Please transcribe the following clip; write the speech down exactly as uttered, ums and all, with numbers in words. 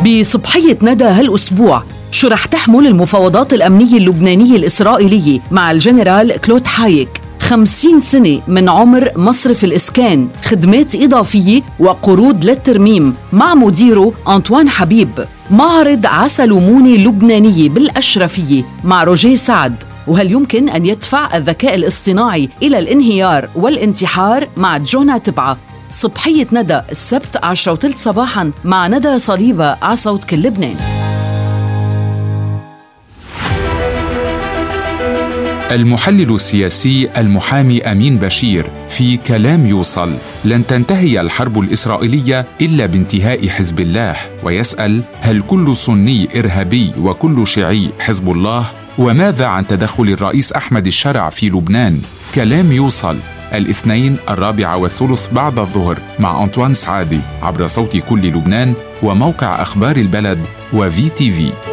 بصبحية ندى هالأسبوع، شو رح تحمل المفاوضات الأمنية اللبنانية الإسرائيلية مع الجنرال كلود حايك؟ خمسين سنة من عمر مصرف الإسكان، خدمات إضافية وقروض للترميم مع مديره أنطوان حبيب. معرض عسل ومونة لبنانية بالأشرفية مع روجيه سعد. وهل يمكن أن يدفع الذكاء الاصطناعي إلى الانهيار والانتحار مع جونا تبعة؟ صبحية ندى السبت عشرة وثلث صباحاً مع ندى صليبة على صوت كل لبنان. المحلل السياسي المحامي أمين بشير في كلام يوصل: لن تنتهي الحرب الإسرائيلية إلا بانتهاء حزب الله، ويسأل: هل كل سني إرهابي وكل شيعي حزب الله؟ وماذا عن تدخل الرئيس أحمد الشرع في لبنان؟ كلام يوصل الاثنين الرابعة والثلث بعد الظهر مع أنطوان سعادي عبر صوت كل لبنان وموقع أخبار البلد وفي تي في.